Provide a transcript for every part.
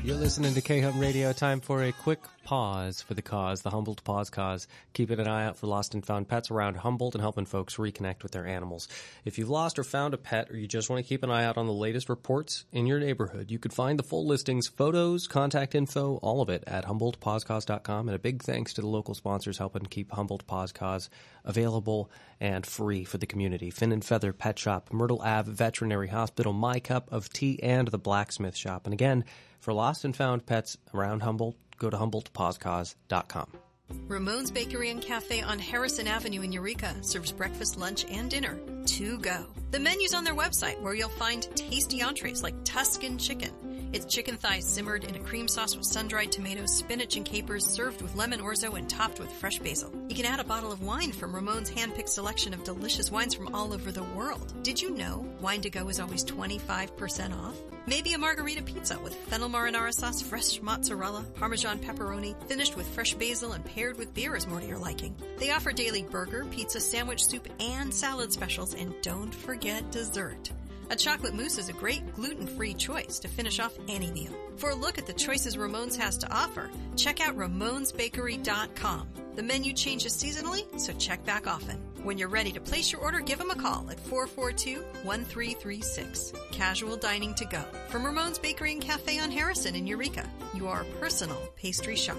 You're listening to K-Hum Radio. Time for a quick pause for the cause, the Humboldt Paws Cause. Keeping an eye out for lost and found pets around Humboldt and helping folks reconnect with their animals. If you've lost or found a pet, or you just want to keep an eye out on the latest reports in your neighborhood, you can find the full listings, photos, contact info, all of it at HumboldtPawsCause.com. And a big thanks to the local sponsors helping keep Humboldt Paws Cause available and free for the community. Fin and Feather Pet Shop, Myrtle Ave Veterinary Hospital, My Cup of Tea, and the Blacksmith Shop. And again, for lost and found pets around Humboldt, go to HumboldtPawsCause.com. Ramon's Bakery and Cafe on Harrison Avenue in Eureka serves breakfast, lunch, and dinner to go. The menu's on their website, where you'll find tasty entrees like Tuscan chicken. It's chicken thighs simmered in a cream sauce with sun-dried tomatoes, spinach, and capers, served with lemon orzo and topped with fresh basil. You can add a bottle of wine from Ramon's hand-picked selection of delicious wines from all over the world. Did you know wine to go is always 25% off? Maybe a margarita pizza with fennel marinara sauce, fresh mozzarella, Parmesan pepperoni, finished with fresh basil and paired with beer is more to your liking. They offer daily burger, pizza, sandwich, soup, and salad specials, and don't forget dessert. A chocolate mousse is a great gluten-free choice to finish off any meal. For a look at the choices Ramon's has to offer, check out Ramon'sBakery.com. The menu changes seasonally, so check back often. When you're ready to place your order, give them a call at 442-1336. Casual dining to go. From Ramon's Bakery and Cafe on Harrison in Eureka, your personal pastry shop.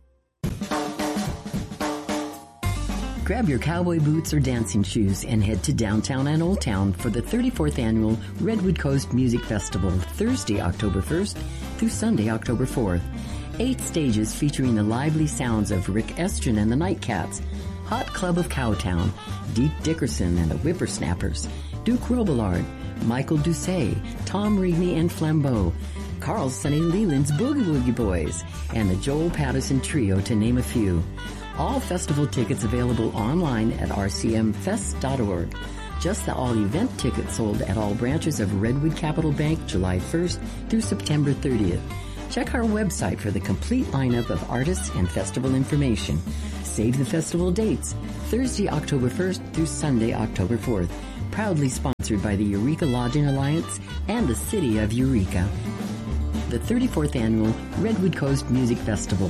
Grab your cowboy boots or dancing shoes and head to downtown and Old Town for the 34th Annual Redwood Coast Music Festival, Thursday, October 1st through Sunday, October 4th. 8 stages featuring the lively sounds of Rick Estrin and the Nightcats, Hot Club of Cowtown, Deke Dickerson and the Whippersnappers, Duke Robillard, Michael Doucet, Tom Reedney and Flambeau, Carl Sonny Leland's Boogie Woogie Boys, and the Joel Patterson Trio, to name a few. All festival tickets available online at rcmfest.org. Just the all-event tickets sold at all branches of Redwood Capital Bank July 1st through September 30th. Check our website for the complete lineup of artists and festival information. Save the festival dates, Thursday, October 1st through Sunday, October 4th. Proudly sponsored by the Eureka Lodging Alliance and the City of Eureka. The 34th Annual Redwood Coast Music Festival.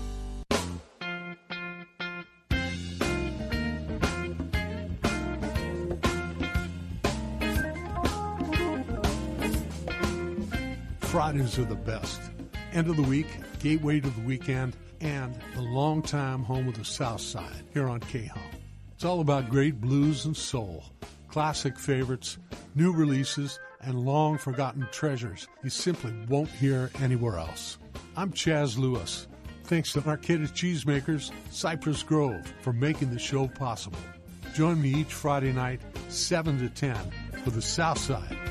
Fridays are the best. End of the week, gateway to the weekend, and the longtime home of the South Side here on K-Hum. It's all about great blues and soul, classic favorites, new releases, and long-forgotten treasures you simply won't hear anywhere else. I'm Chaz Lewis. Thanks to Arcata Cheesemakers, Cypress Grove, for making the show possible. Join me each Friday night, 7 to 10, for the South Side